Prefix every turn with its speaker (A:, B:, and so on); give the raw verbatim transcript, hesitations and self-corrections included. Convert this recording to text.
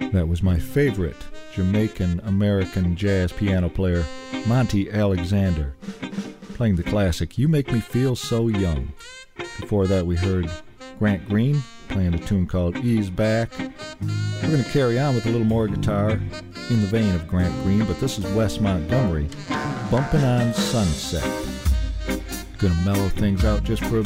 A: That was my favorite Jamaican-American jazz piano player, Monty Alexander, playing the classic You Make Me Feel So Young. Before that we heard Grant Green playing a tune called Ease Back. We're going to carry on with a little more guitar in the vein of Grant Green, but this is Wes Montgomery, Bumpin' on Sunset. Going to mellow things out just for a